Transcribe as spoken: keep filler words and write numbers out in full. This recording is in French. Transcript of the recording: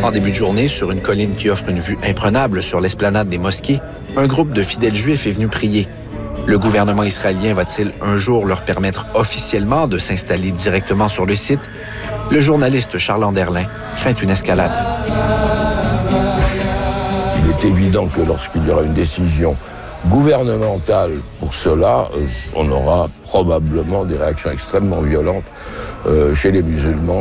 En début de journée, sur une colline qui offre une vue imprenable sur l'esplanade des mosquées, un groupe de fidèles juifs est venu prier. Le gouvernement israélien va-t-il un jour leur permettre officiellement de s'installer directement sur le site? Le journaliste Charles Anderlin craint une escalade. Il est évident que lorsqu'il y aura une décision gouvernementale pour cela, on aura probablement des réactions extrêmement violentes chez les musulmans.